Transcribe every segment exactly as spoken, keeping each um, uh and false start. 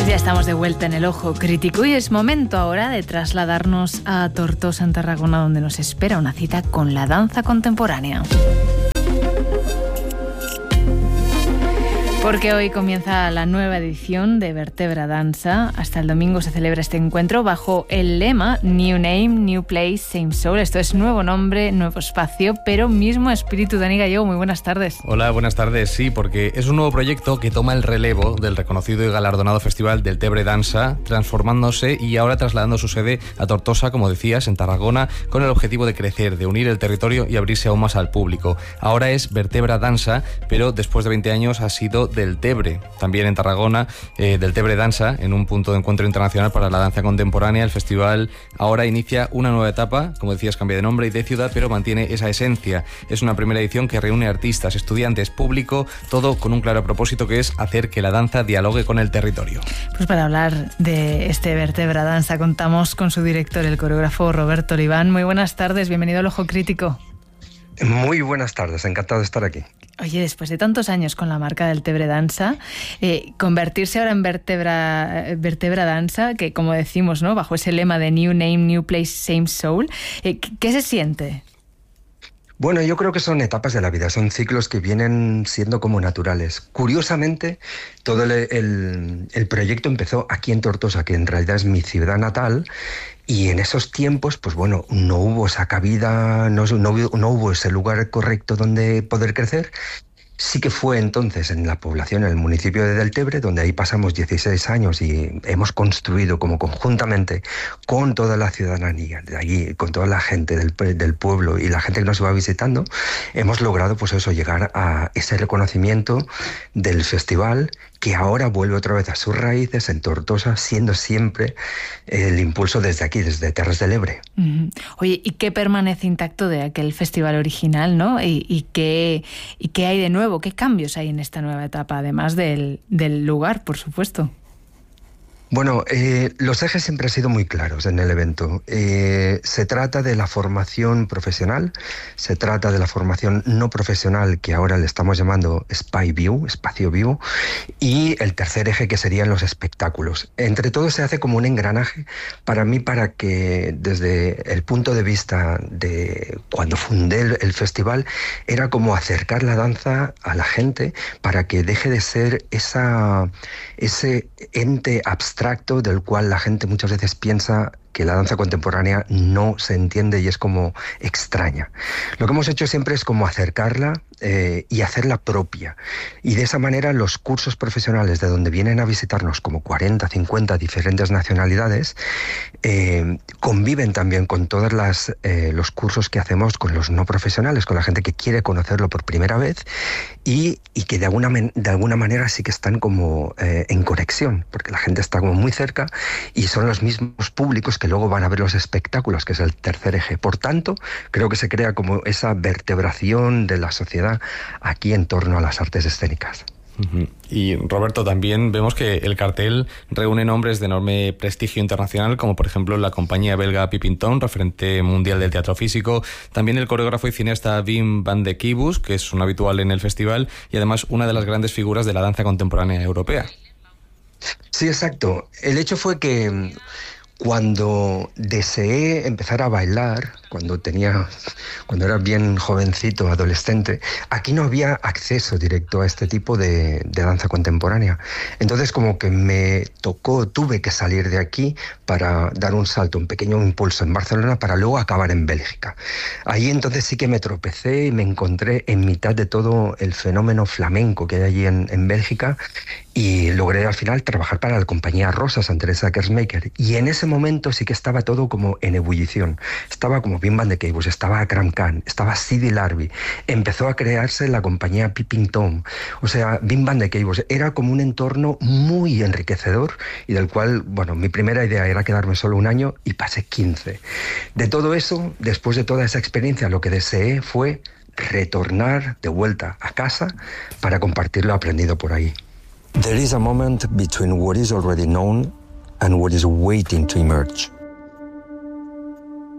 Ya estamos de vuelta en el Ojo Crítico y es momento ahora de trasladarnos a Tortosa, en Tarragona, donde nos espera una cita con la danza contemporánea. Porque hoy comienza la nueva edición de Vertebra Dansa. Hasta el domingo se celebra este encuentro bajo el lema New Name, New Place, Same Soul. Esto es nuevo nombre, nuevo espacio, pero mismo espíritu. Dani Gallego, muy buenas tardes. Hola, buenas tardes. Sí, porque es un nuevo proyecto que toma el relevo del reconocido y galardonado Festival del Tebre Dansa, transformándose y ahora trasladando su sede a Tortosa, como decías, en Tarragona, con el objetivo de crecer, de unir el territorio y abrirse aún más al público. Ahora es Vertebra Dansa, pero después de veinte años ha sido del Tebre, también en Tarragona, eh, del Tebre Dansa, en un punto de encuentro internacional para la danza contemporánea. El festival ahora inicia una nueva etapa, como decías, cambia de nombre y de ciudad, pero mantiene esa esencia. Es una primera edición que reúne artistas, estudiantes, público, todo con un claro propósito, que es hacer que la danza dialogue con el territorio. Pues para hablar de este Vertebra Dansa contamos con su director, el coreógrafo Roberto Oliván. Muy buenas tardes, bienvenido al Ojo Crítico. Muy buenas tardes, encantado de estar aquí. Oye, después de tantos años con la marca del Tebre Dansa, eh, convertirse ahora en Vertebra, Vertebra Dansa, que como decimos, ¿no?, bajo ese lema de New Name, New Place, Same Soul, eh, ¿qué se siente? Bueno, yo creo que son etapas de la vida, son ciclos que vienen siendo como naturales. Curiosamente, todo el, el, el proyecto empezó aquí en Tortosa, que en realidad es mi ciudad natal, y en esos tiempos, pues bueno, no hubo esa cabida, no, no, no hubo ese lugar correcto donde poder crecer. Sí que fue entonces en la población, en el municipio de Deltebre, donde ahí pasamos dieciséis años y hemos construido como conjuntamente con toda la ciudadanía de allí, con toda la gente del, del pueblo y la gente que nos va visitando, hemos logrado pues eso, llegar a ese reconocimiento del festival, que ahora vuelve otra vez a sus raíces en Tortosa, siendo siempre el impulso desde aquí, desde Terres del Ebre. Uh-huh. Oye, ¿y qué permanece intacto de aquel festival original, ¿no? ¿Y, y, qué, y qué hay de nuevo? ¿Qué cambios hay en esta nueva etapa, además del, del lugar, por supuesto? Bueno, eh, los ejes siempre han sido muy claros en el evento. Eh, se trata de la formación profesional, se trata de la formación no profesional, que ahora le estamos llamando Spy View, espacio vivo, y el tercer eje, que serían los espectáculos. Entre todo se hace como un engranaje para mí, para que desde el punto de vista de cuando fundé el, el festival, era como acercar la danza a la gente para que deje de ser esa, ese ente abstracto del cual la gente muchas veces piensa que la danza contemporánea no se entiende y es como extraña. Lo que hemos hecho siempre es como acercarla eh, y hacerla propia. Y de esa manera los cursos profesionales de donde vienen a visitarnos como cuarenta, cincuenta diferentes nacionalidades eh, conviven también con todos las, eh, los cursos que hacemos con los no profesionales, con la gente que quiere conocerlo por primera vez y, y que de alguna, de alguna manera sí que están como eh, en conexión, porque la gente está como muy cerca y son los mismos públicos que luego van a ver los espectáculos, que es el tercer eje. Por tanto, creo que se crea como esa vertebración de la sociedad aquí en torno a las artes escénicas. Uh-huh. Y Roberto, también vemos que el cartel reúne nombres de enorme prestigio internacional, como por ejemplo la compañía belga Pipinton, referente mundial del teatro físico, también el coreógrafo y cineasta Wim van de Kiebus, que es un habitual en el festival, y además una de las grandes figuras de la danza contemporánea europea. Sí, exacto. El hecho fue que cuando deseé empezar a bailar, cuando tenía, cuando era bien jovencito, adolescente, aquí no había acceso directo a este tipo de, de danza contemporánea. Entonces como que me tocó, tuve que salir de aquí para dar un salto, un pequeño impulso en Barcelona para luego acabar en Bélgica. Ahí entonces sí que me tropecé y me encontré en mitad de todo el fenómeno flamenco que hay allí en, en Bélgica, y logré al final trabajar para la compañía Rosa, Santa Teresa Kersmaker. Y en ese momento sí que estaba todo como en ebullición. Estaba como Wim van de Kiebus, estaba Akram Khan, estaba Sidi Larbi. Empezó a crearse la compañía Pipinton. O sea, Wim van de Kiebus era como un entorno muy enriquecedor y del cual, bueno, mi primera idea era quedarme solo un año y pasé quince. De todo eso, después de toda esa experiencia, lo que deseé fue retornar de vuelta a casa para compartir lo aprendido por ahí. There is a moment between what is already known and what is waiting to emerge.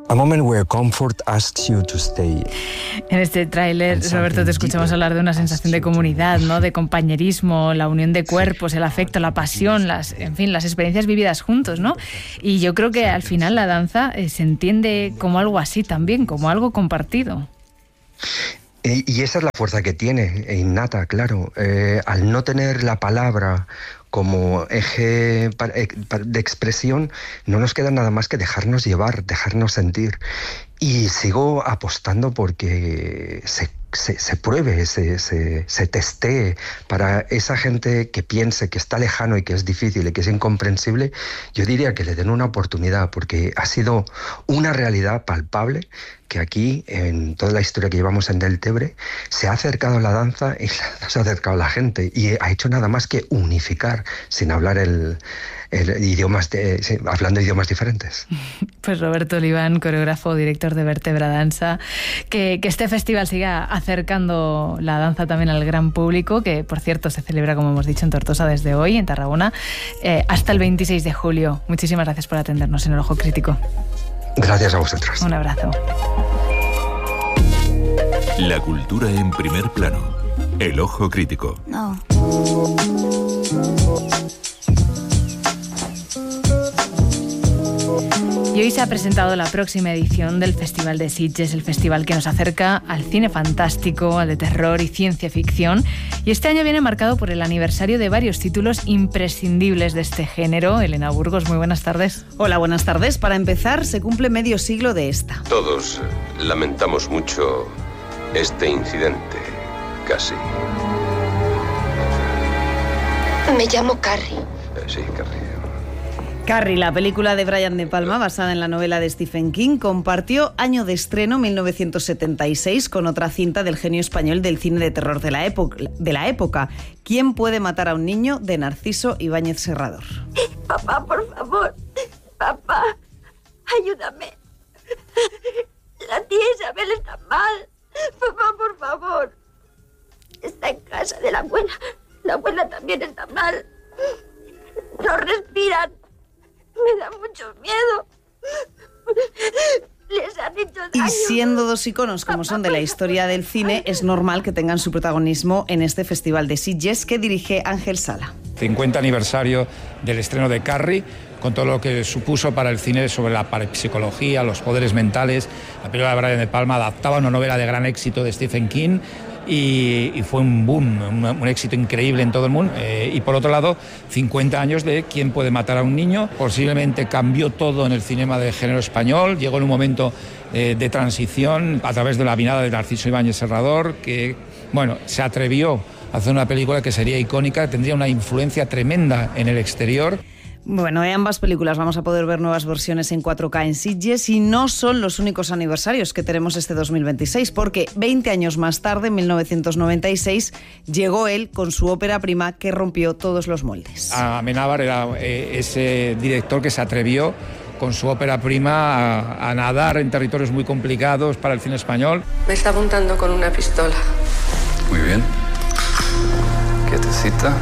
A moment where comfort asks you to stay. En este tráiler, Roberto, te escuchamos hablar de una sensación de comunidad, ¿no? De compañerismo, la unión de cuerpos, el afecto, la pasión, las, en fin, las experiencias vividas juntos, ¿no? Y yo creo que al final la danza eh, se entiende como algo así también, como algo compartido. Y esa es la fuerza que tiene, innata, claro. Eh, al no tener la palabra como eje de expresión, no nos queda nada más que dejarnos llevar, dejarnos sentir. Y sigo apostando porque se, se, se pruebe, se, se, se testee para esa gente que piense que está lejano y que es difícil y que es incomprensible. Yo diría que le den una oportunidad, porque ha sido una realidad palpable que aquí, en toda la historia que llevamos en Del Tebre, se ha acercado la danza y se ha acercado la gente y ha hecho nada más que unificar, sin hablar el, el idiomas de, sí, hablando idiomas diferentes. Pues Roberto Oliván, coreógrafo, director de Vertebra Dansa, que, que este festival siga acercando la danza también al gran público, que por cierto se celebra, como hemos dicho, en Tortosa desde hoy, en Tarragona, eh, hasta el veintiséis de julio. Muchísimas gracias por atendernos en El Ojo Crítico. Gracias a vosotros. Un abrazo. La cultura en primer plano. El Ojo Crítico. No. Y hoy se ha presentado la próxima edición del Festival de Sitges, el festival que nos acerca al cine fantástico, al de terror y ciencia ficción. Y este año viene marcado por el aniversario de varios títulos imprescindibles de este género. Elena Burgos, muy buenas tardes. Hola, buenas tardes. Para empezar, se cumple medio siglo de esta. Todos lamentamos mucho este incidente, casi. Me llamo Carrie. Eh, sí, Carrie. Carrie, la película de Brian De Palma, basada en la novela de Stephen King, compartió año de estreno mil novecientos setenta y seis con otra cinta del genio español del cine de terror de la época, de la época ¿Quién puede matar a un niño?, de Narciso Ibáñez Serrador. Papá, por favor. Papá, ayúdame. La tía Isabel está mal. Papá, por favor. Está en casa de la abuela. La abuela también está mal. No respiran. Me da mucho miedo. Les han hecho daño. Y siendo dos iconos como son de la historia del cine, es normal que tengan su protagonismo en este Festival de Sitges que dirige Ángel Sala. cincuenta aniversario del estreno de Carrie, con todo lo que supuso para el cine sobre la parapsicología, los poderes mentales. La película de Brian De Palma adaptaba una novela de gran éxito de Stephen King y, y fue un boom, un, un éxito increíble en todo el mundo. Eh, y por otro lado, cincuenta años de ¿Quién puede matar a un niño? Posiblemente cambió todo en el cinema de género español. Llegó en un momento eh, de transición a través de la mirada de Narciso Ibáñez Serrador, que bueno, se atrevió a hacer una película que sería icónica, tendría una influencia tremenda en el exterior. Bueno, de ambas películas vamos a poder ver nuevas versiones en cuatro K en Sitges y no son los únicos aniversarios que tenemos este dos mil veintiséis, porque veinte años más tarde, en mil novecientos noventa y seis, llegó él con su ópera prima que rompió todos los moldes. Amenábar era eh, ese director que se atrevió con su ópera prima a, a nadar en territorios muy complicados para el cine español. Me está apuntando con una pistola. Muy bien. Quietecita.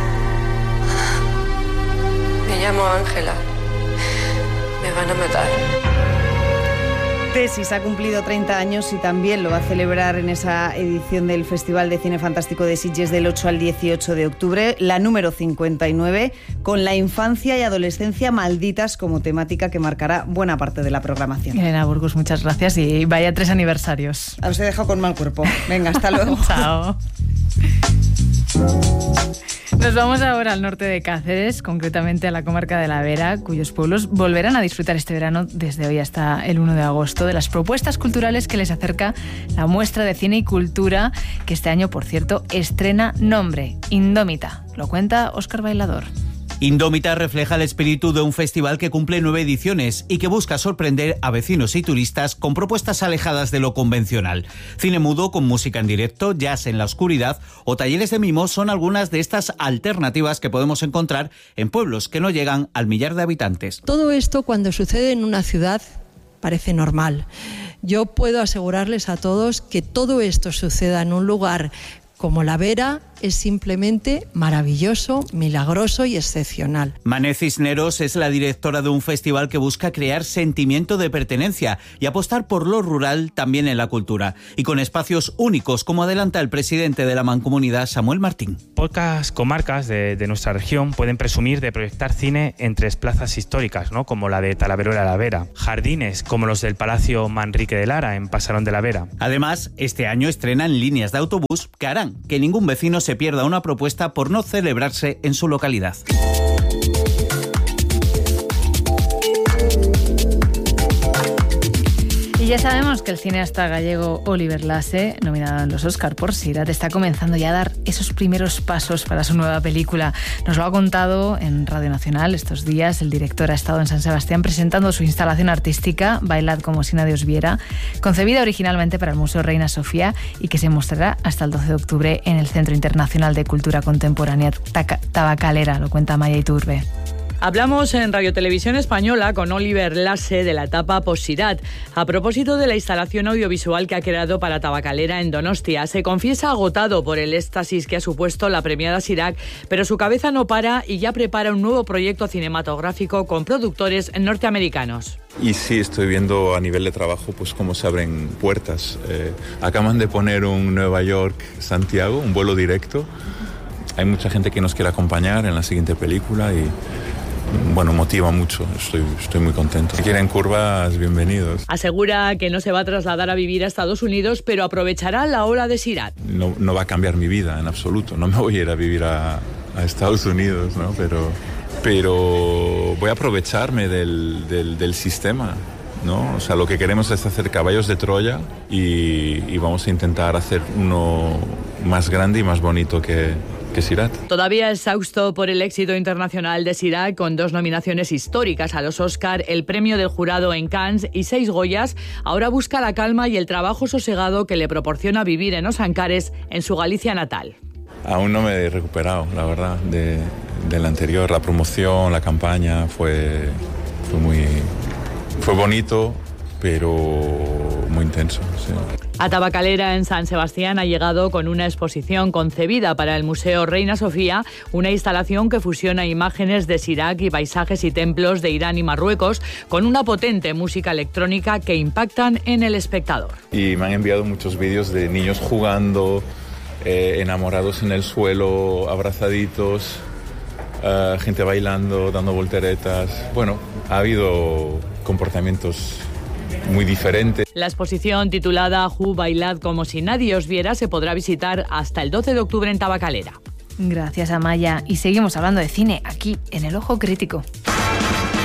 Me llamo Ángela. Me van a matar. Tesis ha cumplido treinta años y también lo va a celebrar en esa edición del Festival de Cine Fantástico de Sitges del ocho al dieciocho de octubre, la número cincuenta y nueve, con la infancia y adolescencia malditas como temática que marcará buena parte de la programación. Elena Burgos, muchas gracias y vaya tres aniversarios. Os he dejado con mal cuerpo. Venga, hasta luego. Chao. Nos vamos ahora al norte de Cáceres, concretamente a la comarca de La Vera, cuyos pueblos volverán a disfrutar este verano desde hoy hasta el uno de agosto de las propuestas culturales que les acerca la muestra de cine y cultura que este año, por cierto, estrena nombre, Indómita. Lo cuenta Óscar Bailador. Indómita refleja el espíritu de un festival que cumple nueve ediciones y que busca sorprender a vecinos y turistas con propuestas alejadas de lo convencional. Cine mudo con música en directo, jazz en la oscuridad o talleres de mimo son algunas de estas alternativas que podemos encontrar en pueblos que no llegan al millar de habitantes. Todo esto, cuando sucede en una ciudad, parece normal. Yo puedo asegurarles a todos que todo esto suceda en un lugar como La Vera es simplemente maravilloso, milagroso y excepcional. Mané Cisneros es la directora de un festival que busca crear sentimiento de pertenencia y apostar por lo rural también en la cultura, y con espacios únicos, como adelanta el presidente de la Mancomunidad, Samuel Martín. Pocas comarcas de, de nuestra región pueden presumir de proyectar cine en tres plazas históricas, ¿no?, como la de Talavero de la Vera, jardines como los del Palacio Manrique de Lara en Pasarón de la Vera. Además, este año estrenan líneas de autobús que harán que ningún vecino se pierda una propuesta por no celebrarse en su localidad. Y ya sabemos que el cineasta gallego Oliver Lasse, nominado en los Oscar por Sirat, está comenzando ya a dar esos primeros pasos para su nueva película. Nos lo ha contado en Radio Nacional estos días. El director ha estado en San Sebastián presentando su instalación artística, Bailad como si nadie os viera, concebida originalmente para el Museo Reina Sofía y que se mostrará hasta el doce de octubre en el Centro Internacional de Cultura Contemporánea Tabacalera. Lo cuenta Maya Iturbe. Hablamos en Radio Televisión Española con Oliver Lasse de la etapa post-Sirat. A propósito de la instalación audiovisual que ha creado para Tabacalera en Donostia, se confiesa agotado por el éxtasis que ha supuesto la premiada Sirac, pero su cabeza no para y ya prepara un nuevo proyecto cinematográfico con productores norteamericanos. Y sí, estoy viendo a nivel de trabajo pues cómo se abren puertas. Eh, acaban de poner un Nueva York-Santiago, un vuelo directo. Hay mucha gente que nos quiere acompañar en la siguiente película y bueno, motiva mucho, estoy, estoy muy contento. Si quieren curvas, bienvenidos. Asegura que no se va a trasladar a vivir a Estados Unidos, pero aprovechará la ola de Sirat. No, no va a cambiar mi vida en absoluto, no me voy a ir a vivir a, a Estados Unidos, ¿no? Pero, pero voy a aprovecharme del, del, del sistema, ¿no? O sea, lo que queremos es hacer caballos de Troya y, y vamos a intentar hacer uno más grande y más bonito que... que Sirat. Todavía exhausto por el éxito internacional de Sirat, con dos nominaciones históricas a los Oscar, el premio del jurado en Cannes y seis Goyas, ahora busca la calma y el trabajo sosegado que le proporciona vivir en Os Ancares, en su Galicia natal. Aún no me he recuperado, la verdad, de, del anterior. La promoción, la campaña fue, fue muy fue bonito, pero muy intenso, sí. A Tabacalera, en San Sebastián, ha llegado con una exposición concebida para el Museo Reina Sofía, una instalación que fusiona imágenes de Sirac y paisajes y templos de Irán y Marruecos con una potente música electrónica que impactan en el espectador. Y me han enviado muchos vídeos de niños jugando, eh, enamorados en el suelo, abrazaditos, uh, gente bailando, dando volteretas. Bueno, ha habido comportamientos muy diferente. La exposición titulada Ju Bailad como si nadie os viera se podrá visitar hasta el doce de octubre en Tabacalera. Gracias, Amaya. Y seguimos hablando de cine aquí en El Ojo Crítico.